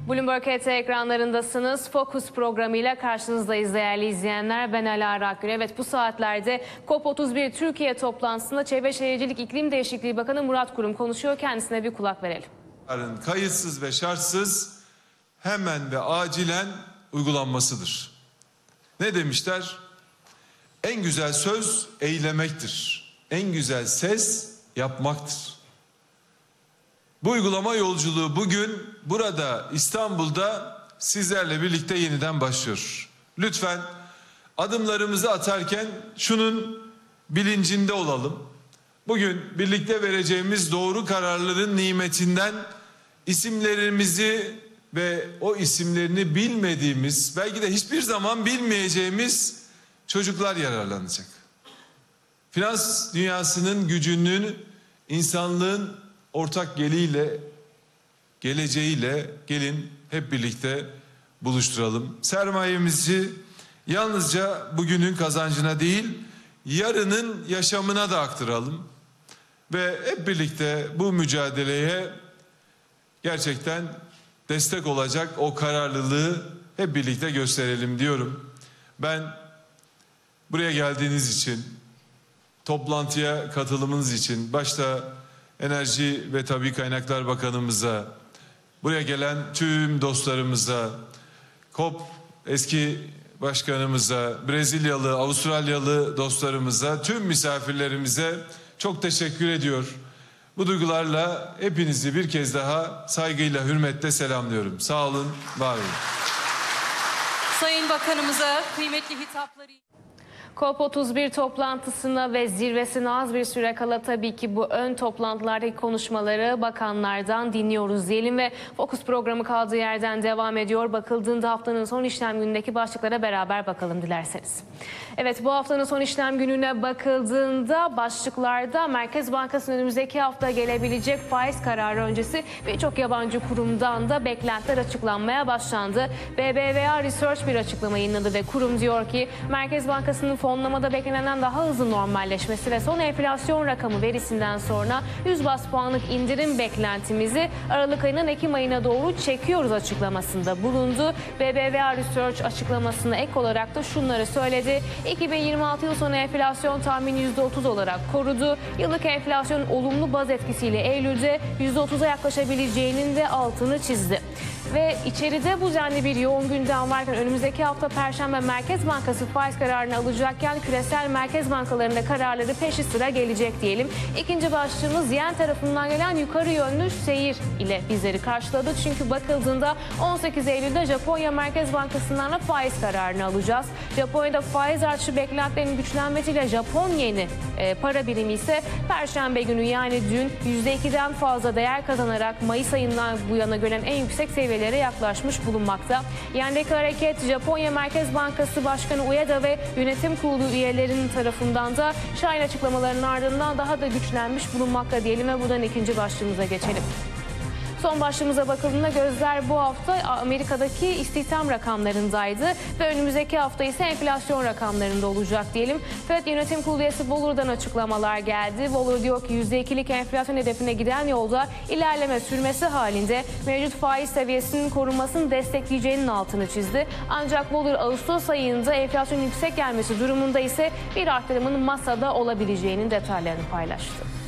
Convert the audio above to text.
Bloomberg HT ekranlarındasınız. Focus programıyla karşınızdayız değerli izleyenler. Ben Alara Akgün. Evet, bu saatlerde COP31 Türkiye toplantısında Çevre Şehircilik İklim Değişikliği Bakanı Murat Kurum konuşuyor. Kendisine bir kulak verelim. Kayıtsız ve şartsız hemen ve acilen uygulanmasıdır. Ne demişler? En güzel söz eylemektir. En güzel ses yapmaktır. Bu uygulama yolculuğu bugün burada İstanbul'da sizlerle birlikte yeniden başlıyor. Lütfen adımlarımızı atarken şunun bilincinde olalım. Bugün birlikte vereceğimiz doğru kararların nimetinden isimlerimizi ve o isimlerini bilmediğimiz, belki de hiçbir zaman bilmeyeceğimiz çocuklar yararlanacak. Finans dünyasının gücünün insanlığın ortak geleceğiyle gelin hep birlikte buluşturalım. Sermayemizi yalnızca bugünün kazancına değil, yarının yaşamına da aktaralım. Ve hep birlikte bu mücadeleye gerçekten destek olacak o kararlılığı hep birlikte gösterelim diyorum. Ben buraya geldiğiniz için, toplantıya katılımınız için başta Enerji ve Tabii Kaynaklar Bakanımıza, buraya gelen tüm dostlarımıza, COP eski başkanımıza, Brezilyalı, Avustralyalı dostlarımıza, tüm misafirlerimize çok teşekkür ediyor. Bu duygularla hepinizi bir kez daha saygıyla, hürmetle selamlıyorum. Sağ olun, var olun. Sayın Bakanımıza kıymetli hitapları... COP31 toplantısına ve zirvesine az bir süre kala tabii ki bu ön toplantılardaki konuşmaları bakanlardan dinliyoruz diyelim ve Focus programı kaldığı yerden devam ediyor. Bakıldığında haftanın son işlem günündeki başlıklara beraber bakalım dilerseniz. Evet, bu haftanın son işlem gününe bakıldığında başlıklarda Merkez Bankası'nın önümüzdeki hafta gelebilecek faiz kararı öncesi birçok yabancı kurumdan da beklentiler açıklanmaya başlandı. BBVA Research bir açıklama yayınladı ve kurum diyor ki Merkez Bankası'nın fonlamada beklenenden daha hızlı normalleşmesi ve son enflasyon rakamı verisinden sonra 100 baz puanlık indirim beklentimizi Aralık ayının Ekim ayına doğru çekiyoruz açıklamasında bulundu. BBVA Research açıklamasına ek olarak da şunları söyledi. 2026 yıl sonu enflasyon tahmini %30 olarak korudu. Yıllık enflasyonun olumlu baz etkisiyle Eylül'de %30'a yaklaşabileceğinin de altını çizdi. Ve içeride bu denli bir yoğun gündem varken önümüzdeki hafta Perşembe Merkez Bankası faiz kararını alacakken küresel merkez bankalarında kararları peşi sıra gelecek diyelim. İkinci başlığımız yen tarafından gelen yukarı yönlü seyir ile bizleri karşıladı. Çünkü bakıldığında 18 Eylül'de Japonya Merkez Bankası'ndan da faiz kararını alacağız. Japonya'da faiz artışı beklentilerinin güçlenmesiyle Japon yeni para birimi ise Perşembe günü yani dün %2'den fazla değer kazanarak Mayıs ayından bu yana gören en yüksek seviyelere yaklaşmış bulunmakta. Yendeki hareket Japonya Merkez Bankası Başkanı Ueda ve yönetim kurulu üyelerinin tarafından da şahin açıklamalarının ardından daha da güçlenmiş bulunmakta diyelim ve buradan ikinci başlığımıza geçelim. Son başlığımıza bakıldığında gözler bu hafta Amerika'daki istihdam rakamlarındaydı ve önümüzdeki hafta ise enflasyon rakamlarında olacak diyelim. FED Yönetim Kurulu üyesi Waller'dan açıklamalar geldi. Waller diyor ki %2'lik enflasyon hedefine giden yolda ilerleme sürmesi halinde mevcut faiz seviyesinin korunmasını destekleyeceğinin altını çizdi. Ancak Waller Ağustos ayında enflasyonun yüksek gelmesi durumunda ise bir artırımın masada olabileceğinin detaylarını paylaştı.